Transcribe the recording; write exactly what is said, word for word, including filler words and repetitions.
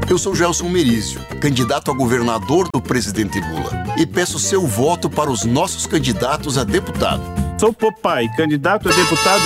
Eu sou Gelson Merizio, candidato a governador do presidente Lula, e peço seu voto para os nossos candidatos a deputado. Sou Popeye, candidato a deputado